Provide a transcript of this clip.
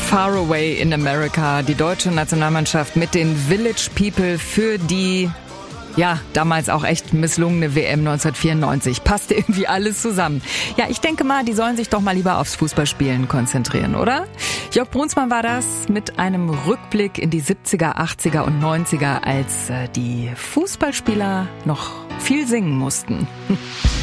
Far Away in America, die deutsche Nationalmannschaft mit den Village People für die, ja, damals auch echt misslungene WM 1994. Passte irgendwie alles zusammen. Ja, ich denke mal, die sollen sich doch mal lieber aufs Fußballspielen konzentrieren, oder? Jörg Brunsmann war das mit einem Rückblick in die 70er, 80er und 90er, als die Fußballspieler noch viel singen mussten.